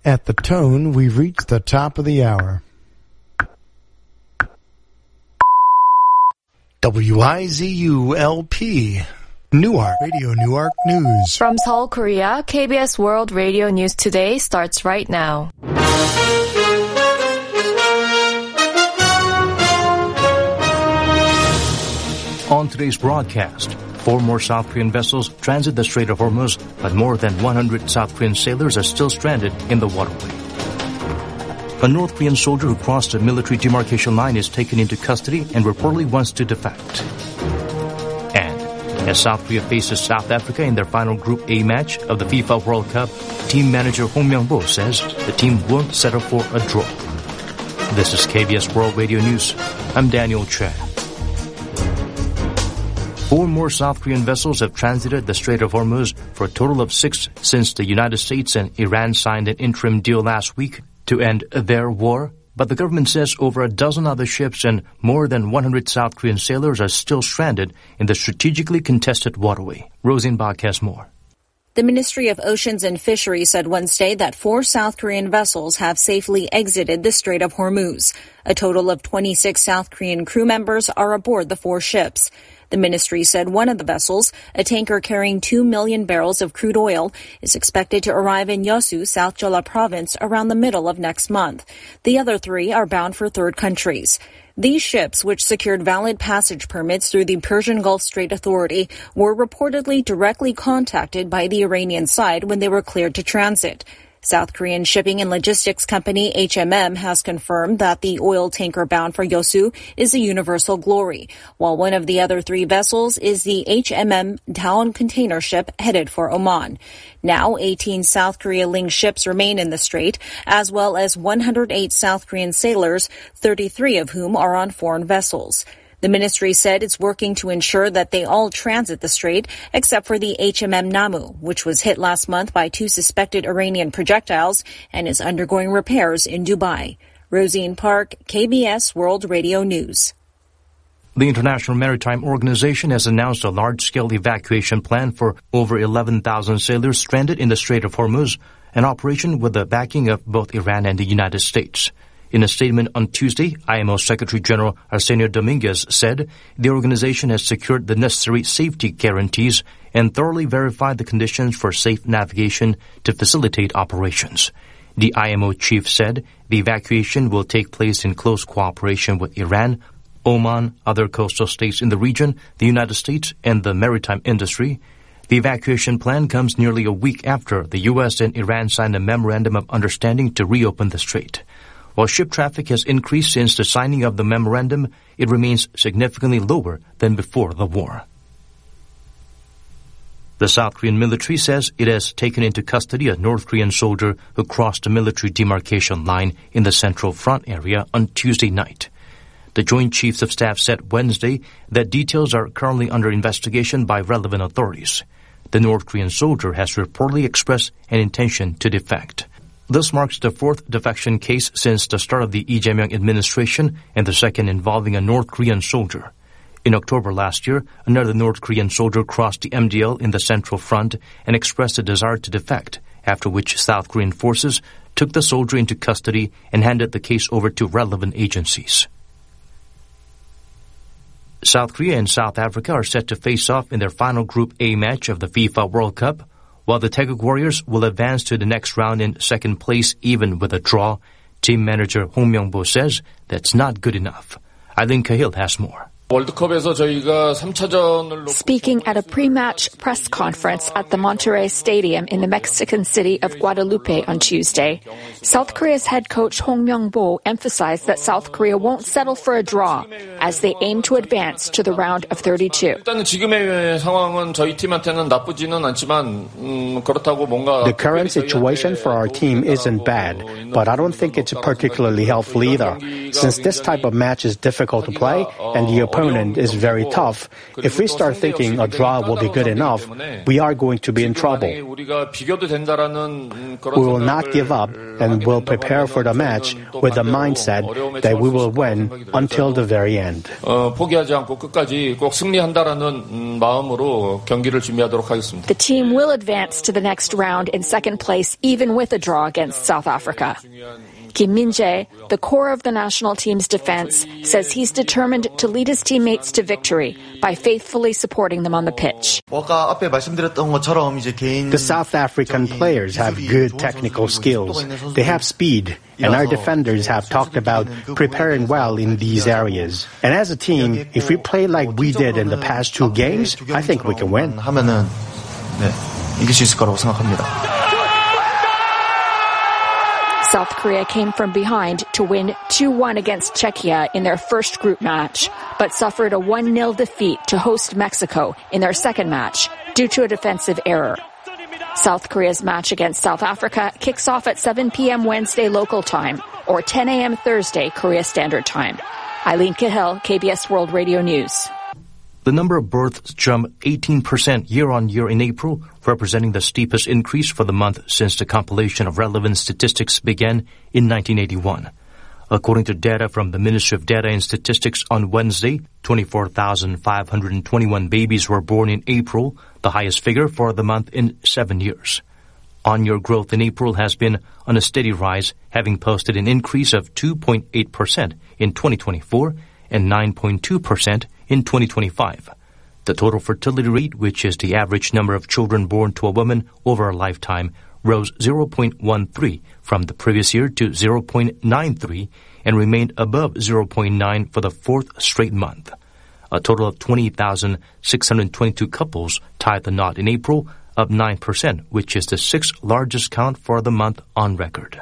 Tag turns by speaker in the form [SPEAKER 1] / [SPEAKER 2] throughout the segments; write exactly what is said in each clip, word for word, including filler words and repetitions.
[SPEAKER 1] At the tone, we've reached the top of the hour. W I Z U L P, Newark, Radio Newark News.
[SPEAKER 2] From Seoul, Korea, K B S World Radio News Today starts right now.
[SPEAKER 3] On today's broadcast, four more South Korean vessels transit the Strait of Hormuz, but more than one hundred South Korean sailors are still stranded in the waterway. A North Korean soldier who crossed a military demarcation line is taken into custody and reportedly wants to defect. And as South Korea faces South Africa in their final Group A match of the FIFA World Cup, team manager Hong Myung-bo says the team won't settle for a draw. This is K B S World Radio News. I'm Daniel Choi. Four more South Korean vessels have transited the Strait of Hormuz, for a total of six since the United States and Iran signed an interim deal last week to end their war. But the government says over a dozen other ships and more than one hundred South Korean sailors are still stranded in the strategically contested waterway. Rosine Bach has more.
[SPEAKER 4] The Ministry of Oceans and Fisheries said Wednesday that four South Korean vessels have safely exited the Strait of Hormuz. A total of twenty-six South Korean crew members are aboard the four ships. The ministry said one of the vessels, a tanker carrying two million barrels of crude oil, is expected to arrive in Yeosu, South Jeolla Province, around the middle of next month. The other three are bound for third countries. These ships, which secured valid passage permits through the Persian Gulf Strait Authority, were reportedly directly contacted by the Iranian side when they were cleared to transit. South Korean shipping and logistics company H M M has confirmed that the oil tanker bound for Yeosu is the Universal Glory, while one of the other three vessels is the H M M Daewon container ship headed for Oman. Now, eighteen South Korea-linked ships remain in the strait, as well as one hundred eight South Korean sailors, thirty-three of whom are on foreign vessels. The ministry said it's working to ensure that they all transit the strait, except for the H M M Namu, which was hit last month by two suspected Iranian projectiles and is undergoing repairs in Dubai. Rosine Park, K B S World Radio News.
[SPEAKER 3] The International Maritime Organization has announced a large-scale evacuation plan for over eleven thousand sailors stranded in the Strait of Hormuz, an operation with the backing of both Iran and the United States. In a statement on Tuesday, I M O Secretary General Arsenio Dominguez said the organization has secured the necessary safety guarantees and thoroughly verified the conditions for safe navigation to facilitate operations. The I M O chief said the evacuation will take place in close cooperation with Iran, Oman, other coastal states in the region, the United States, and the maritime industry. The evacuation plan comes nearly a week after the U S and Iran signed a memorandum of understanding to reopen the strait. While ship traffic has increased since the signing of the memorandum, it remains significantly lower than before the war. The South Korean military says it has taken into custody a North Korean soldier who crossed a military demarcation line in the Central Front area on Tuesday night. The Joint Chiefs of Staff said Wednesday that details are currently under investigation by relevant authorities. The North Korean soldier has reportedly expressed an intention to defect. This marks the fourth defection case since the start of the Lee Jae-myung administration and the second involving a North Korean soldier. In October last year, another North Korean soldier crossed the M D L in the Central Front and expressed a desire to defect, after which South Korean forces took the soldier into custody and handed the case over to relevant agencies. South Korea and South Africa are set to face off in their final Group A match of the FIFA World Cup, while the Taeguk Warriors will advance to the next round in second place even with a draw. Team manager Hong Myung-bo says that's not good enough. Eileen Cahill has more.
[SPEAKER 5] Speaking at a pre-match press conference at the Monterrey Stadium in the Mexican city of Guadalupe on Tuesday, South Korea's head coach Hong Myung-bo emphasized that South Korea won't settle for a draw as they aim to advance to the round of thirty-two.
[SPEAKER 6] The current situation for our team isn't bad, but I don't think it's particularly helpful either, since this type of match is difficult to play and the opponent opponent is very tough. If we start thinking a draw will be good enough, we are going to be in trouble. We will not give up and will prepare for the match with the mindset that we will win until the very end.
[SPEAKER 5] The team will advance to the next round in second place even with a draw against South Africa. Kim Min-jae, the core of the national team's defense, says he's determined to lead his teammates to victory by faithfully supporting them on the pitch.
[SPEAKER 6] The South African players have good technical skills. They have speed, and our defenders have talked about preparing well in these areas. And as a team, if we play like we did in the past two games, I think we can win.
[SPEAKER 5] South Korea came from behind to win two one against Czechia in their first group match, but suffered a one nil defeat to host Mexico in their second match due to a defensive error. South Korea's match against South Africa kicks off at seven p.m. Wednesday local time or ten a.m. Thursday Korea Standard Time. Eileen Cahill, K B S World Radio News.
[SPEAKER 3] The number of births jumped eighteen percent year-on-year in April, representing the steepest increase for the month since the compilation of relevant statistics began in nineteen eighty-one. According to data from the Ministry of Data and Statistics on Wednesday, twenty-four thousand five hundred twenty-one babies were born in April, the highest figure for the month in seven years. On-year growth in April has been on a steady rise, having posted an increase of two point eight percent in twenty twenty-four and nine point two percent in twenty twenty-five. The total fertility rate, which is the average number of children born to a woman over a lifetime, rose zero point one three from the previous year to zero point nine three and remained above zero point nine for the fourth straight month. A total of twenty thousand six hundred twenty-two couples tied the knot in April, up nine percent, which is the sixth largest count for the month on record.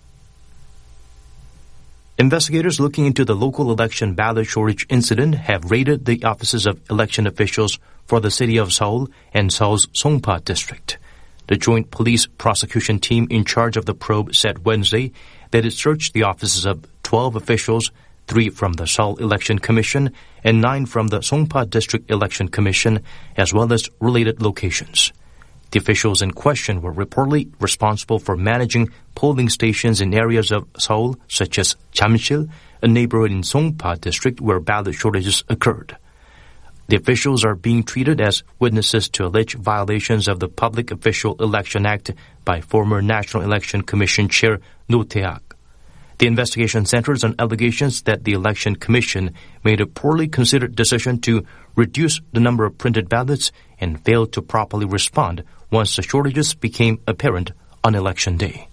[SPEAKER 3] Investigators looking into the local election ballot shortage incident have raided the offices of election officials for the city of Seoul and Seoul's Songpa district. The joint police prosecution team in charge of the probe said Wednesday that it searched the offices of twelve officials, three from the Seoul Election Commission and nine from the Songpa District Election Commission, as well as related locations. The officials in question were reportedly responsible for managing polling stations in areas of Seoul, such as Jamsil, a neighborhood in Songpa district where ballot shortages occurred. The officials are being treated as witnesses to alleged violations of the Public Official Election Act by former National Election Commission Chair No Tae-ak. The investigation centers on allegations that the Election Commission made a poorly considered decision to reduce the number of printed ballots and failed to properly respond once the shortages became apparent on Election Day.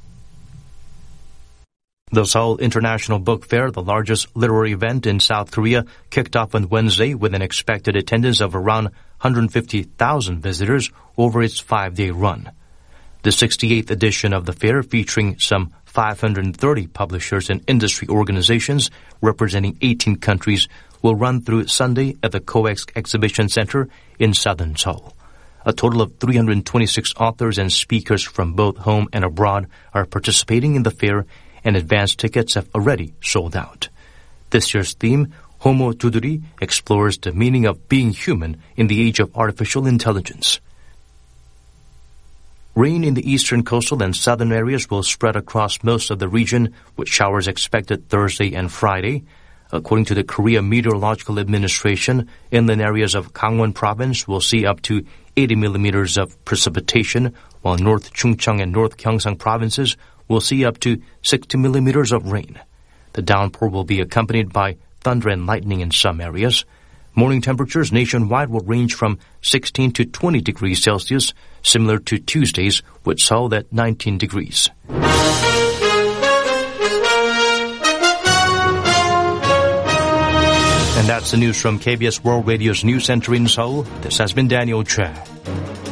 [SPEAKER 3] The Seoul International Book Fair, the largest literary event in South Korea, kicked off on Wednesday with an expected attendance of around one hundred fifty thousand visitors over its five-day run. The sixty-eighth edition of the fair, featuring some five hundred thirty publishers and industry organizations representing eighteen countries, will run through Sunday at the COEX Exhibition Center in southern Seoul. A total of three hundred twenty-six authors and speakers from both home and abroad are participating in the fair, and advance tickets have already sold out. This year's theme, Homo Duduri, explores the meaning of being human in the age of artificial intelligence. Rain in the eastern coastal and southern areas will spread across most of the region, with showers expected Thursday and Friday. According to the Korea Meteorological Administration, inland areas of Gangwon Province will see up to eighty millimeters of precipitation, while North Chungcheong and North Gyeongsang provinces will see up to sixty millimeters of rain. The downpour will be accompanied by thunder and lightning in some areas. Morning temperatures nationwide will range from sixteen to twenty degrees Celsius, similar to Tuesday's, with Seoul at nineteen degrees. And that's the news from K B S World Radio's News Center in Seoul. This has been Daniel Choi.